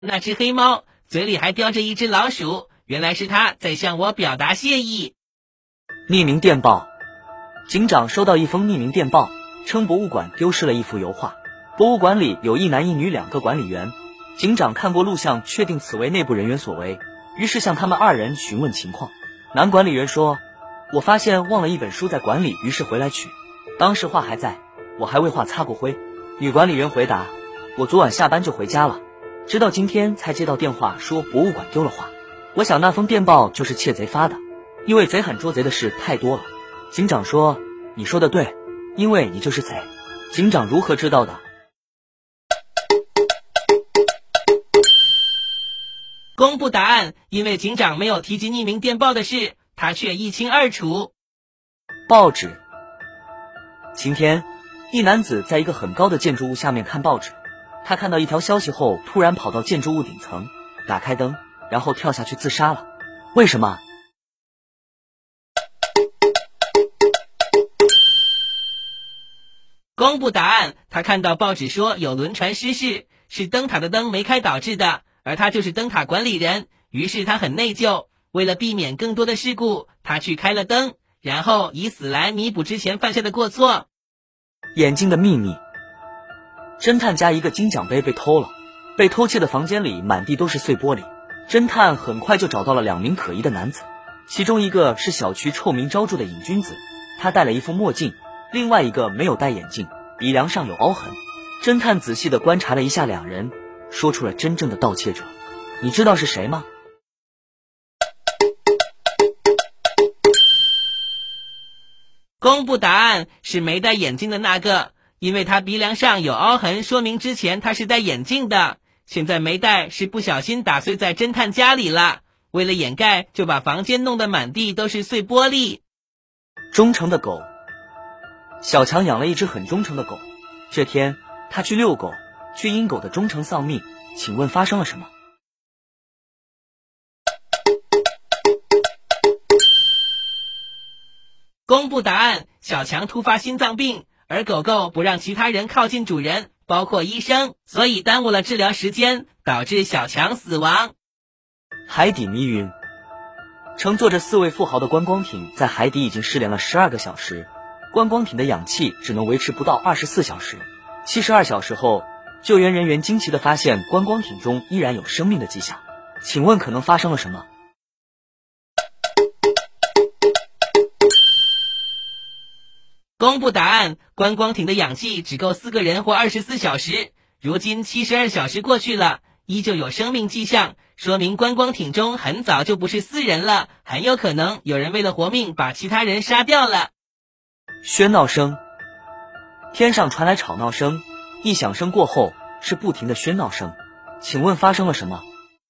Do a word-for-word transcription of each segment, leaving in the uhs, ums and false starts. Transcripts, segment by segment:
那只黑猫嘴里还叼着一只老鼠，原来是它在向我表达谢意。 匿名电报。警长收到一封匿名电报，称博物馆丢失了一幅油画。博物馆里有一男一女两个管理员，警长看过录像，确定此为内部人员所为，于是向他们二人询问情况。男管理员说，我发现忘了一本书在馆里，于是回来取，当时画还在，我还为画擦过灰。女管理员回答，我昨晚下班就回家了，直到今天才接到电话说博物馆丢了画。我想那封电报就是窃贼发的，因为贼喊捉贼的事太多了。警长说，你说的对，因为你就是贼。警长如何知道的？ 公布答案，因为警长没有提及匿名电报的事，他却一清二楚。 报纸。晴天，一男子在一个很高的建筑物下面看报纸，他看到一条消息后，突然跑到建筑物顶层，打开灯，然后跳下去自杀了。为什么？ 公布答案，他看到报纸说有轮船失事，是灯塔的灯没开导致的，而他就是灯塔管理人，于是他很内疚，为了避免更多的事故，他去开了灯，然后以死来弥补之前犯下的过错。 眼睛的秘密。侦探家一个金奖杯被偷了，被偷窃的房间里满地都是碎玻璃，侦探很快就找到了两名可疑的男子，其中一个是小区臭名昭著的瘾君子，他戴了一副墨镜，另外一个没有戴眼镜，鼻梁上有凹痕。侦探仔细地观察了一下两人，说出了真正的盗窃者。你知道是谁吗？ 公布答案，是没戴眼镜的那个，因为他鼻梁上有凹痕，说明之前他是戴眼镜的，现在没戴是不小心打碎在侦探家里了，为了掩盖就把房间弄得满地都是碎玻璃。 忠诚的狗。小强养了一只很忠诚的狗，这天他去遛狗，却因狗的忠诚丧命，请问发生了什么？ 公布答案，小强突发心脏病，而狗狗不让其他人靠近主人，包括医生，所以耽误了治疗时间，导致小强死亡。 海底迷云。乘坐着四位富豪的观光艇在海底已经失联了十二个小时，观光艇的氧气只能维持不到二十四小时。七十二小时后，救援人员惊奇地发现观光艇中依然有生命的迹象，请问可能发生了什么？ 公布答案，观光艇的氧气只够四个人活二十四小时，如今七十二小时过去了，依旧有生命迹象，说明观光艇中很早就不是四人了，很有可能有人为了活命把其他人杀掉了。 喧闹声。天上传来吵闹声，一响声过后是不停的喧闹声，请问发生了什么？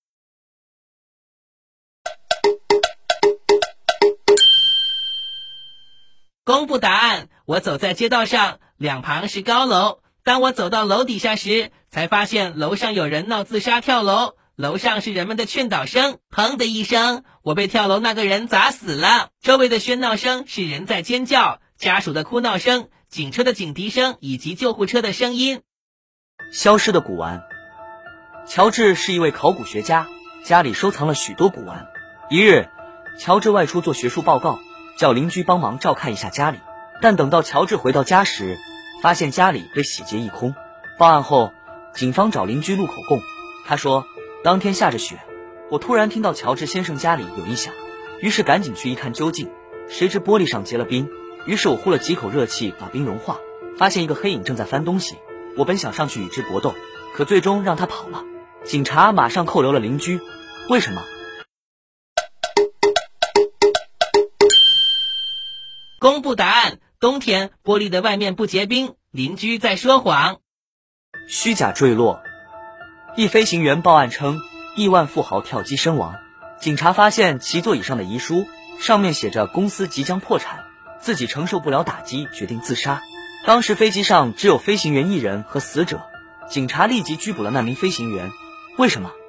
公布答案，我走在街道上，两旁是高楼，当我走到楼底下时，才发现楼上有人闹自杀跳楼，楼上是人们的劝导声，砰的一声，我被跳楼那个人砸死了。周围的喧闹声是人在尖叫，家属的哭闹声，警车的警笛声以及救护车的声音。 消失的古玩。乔治是一位考古学家，家里收藏了许多古玩。一日，乔治外出做学术报告，叫邻居帮忙照看一下家里，但等到乔治回到家时，发现家里被洗劫一空。报案后，警方找邻居录口供，他说当天下着雪，我突然听到乔治先生家里有异响，于是赶紧去一看究竟，谁知玻璃上结了冰，于是我呼了几口热气把冰融化，发现一个黑影正在翻东西，我本想上去与之搏斗，可最终让他跑了。警察马上扣留了邻居，为什么？ 公布答案，冬天玻璃的外面不结冰，邻居在说谎。 虚假坠落。一飞行员报案称亿万富豪跳机身亡，警察发现其座椅上的遗书，上面写着公司即将破产，自己承受不了打击，决定自杀。当时飞机上只有飞行员一人和死者，警察立即拘捕了那名飞行员，为什么？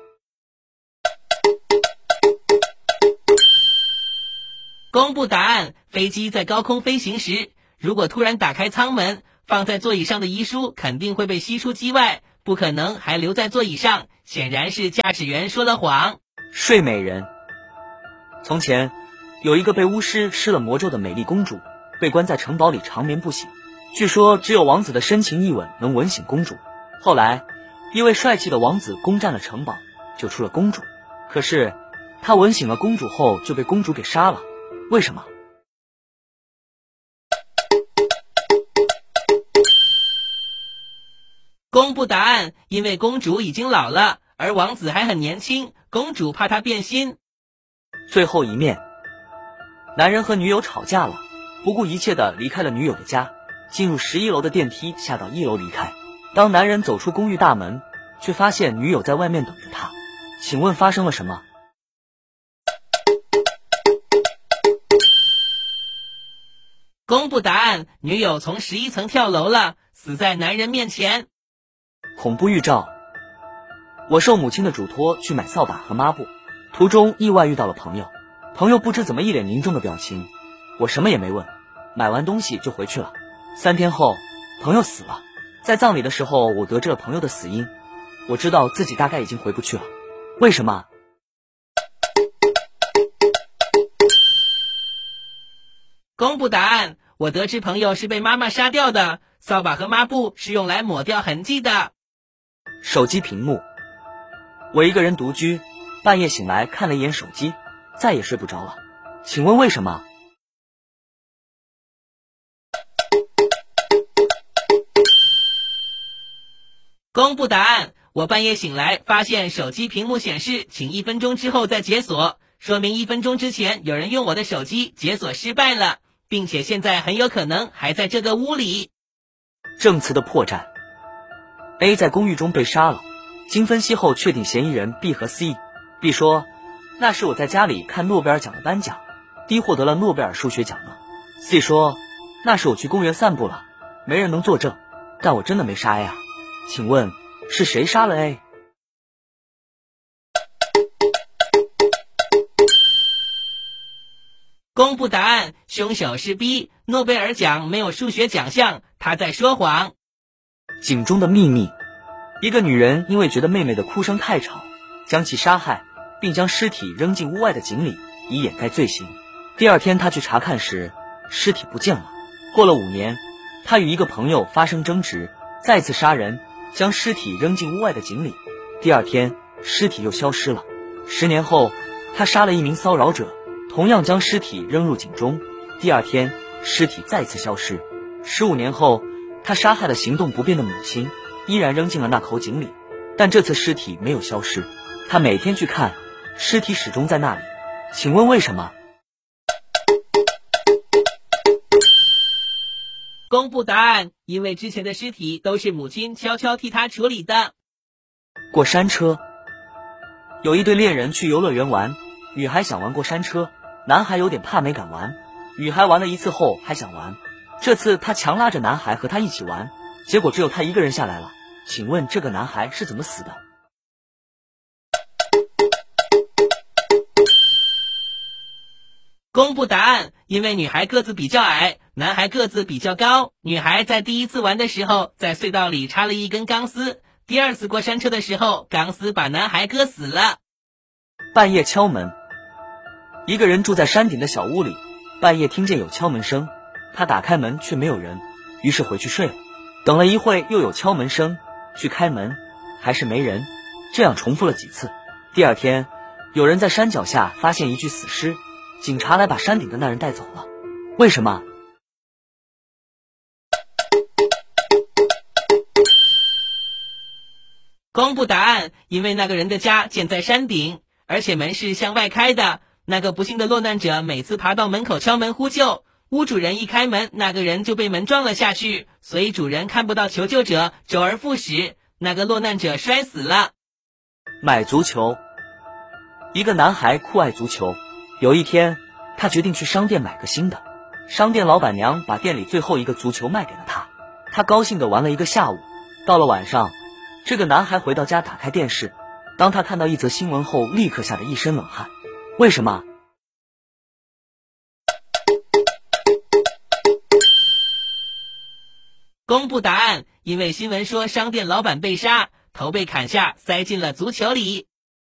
公布答案，飞机在高空飞行时，如果突然打开舱门，放在座椅上的遗书肯定会被吸出机外，不可能还留在座椅上， 显然是驾驶员说了谎。 睡美人。从前有一个被巫师施了魔咒的美丽公主，被关在城堡里长眠不醒。据说只有王子的深情一吻能吻醒公主。后来一位帅气的王子攻占了城堡，救出了公主。可是他吻醒了公主后就被公主给杀了。为什么？ 公布答案，因为公主已经老了，而王子还很年轻，公主怕他变心。 最后一面，男人和女友吵架了，不顾一切地离开了女友的家，进入十一楼的电梯，下到一楼离开。当男人走出公寓大门，却发现女友在外面等着他。请问发生了什么？ 公布答案，女友从十一层跳楼了，死在男人面前。 恐怖预兆。我受母亲的嘱托去买扫把和抹布，途中意外遇到了朋友，朋友不知怎么一脸凝重的表情，我什么也没问，买完东西就回去了。三天后，朋友死了，在葬礼的时候，我得知了朋友的死因，我知道自己大概已经回不去了。为什么？ 公布答案，我得知朋友是被妈妈杀掉的，扫把和抹布是用来抹掉痕迹的。 手机屏幕。我一个人独居，半夜醒来看了一眼手机，再也睡不着了。请问为什么？ 公布答案，我半夜醒来发现手机屏幕显示请一分钟之后再解锁，说明一分钟之前有人用我的手机解锁失败了，并且现在很有可能还在这个屋里。 证词的破绽。 A 在公寓中被杀了，经分析后确定嫌疑人 B 和 C。 B 说那是我在家里看诺贝尔奖的颁奖， D 获得了诺贝尔数学奖呢。 C 说那是我去公园散步了，没人能作证，但我真的没杀 A 啊。请问是谁杀了 A？ 公布答案，凶手是 B， 诺贝尔奖没有数学奖项，他在说谎。 井中的秘密。一个女人因为觉得妹妹的哭声太吵，将其杀害，并将尸体扔进屋外的井里，以掩盖罪行。第二天她去查看时，尸体不见了。过了五年，她与一个朋友发生争执，再次杀人，将尸体扔进屋外的井里。第二天尸体又消失了。十年后，她杀了一名骚扰者，同样将尸体扔入井中。第二天尸体再次消失。十五年后，他杀害了行动不便的母亲，依然扔进了那口井里，但这次尸体没有消失。他每天去看，尸体始终在那里。请问为什么？ 公布答案，因为之前的尸体都是母亲悄悄替他处理的。 过山车。有一对恋人去游乐园玩，女孩想玩过山车，男孩有点怕没敢玩。女孩玩了一次后还想玩，这次他强拉着男孩和他一起玩，结果只有他一个人下来了。请问这个男孩是怎么死的？ 公布答案，因为女孩个子比较矮，男孩个子比较高。女孩在第一次玩的时候，在隧道里插了一根钢丝，第二次过山车的时候，钢丝把男孩割死了。 半夜敲门。一个人住在山顶的小屋里，半夜听见有敲门声，他打开门却没有人，于是回去睡了。等了一会又有敲门声，去开门还是没人，这样重复了几次。第二天有人在山脚下发现一具死尸，警察来把山顶的那人带走了。为什么？ 公布答案，因为那个人的家建在山顶，而且门是向外开的。那个不幸的落难者每次爬到门口敲门呼救，屋主人一开门，那个人就被门撞了下去，所以主人看不到求救者，周而复始，那个落难者摔死了。 买足球。一个男孩酷爱足球，有一天他决定去商店买个新的，商店老板娘把店里最后一个足球卖给了他，他高兴地玩了一个下午。到了晚上，这个男孩回到家打开电视，当他看到一则新闻后，立刻吓得一身冷汗。为什么？ 公布答案，因为新闻说商店老板被杀， 头被砍下，塞进了足球里。